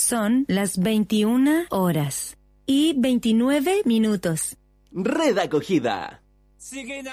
Son las 21 horas y 29 minutos. Red Acogida.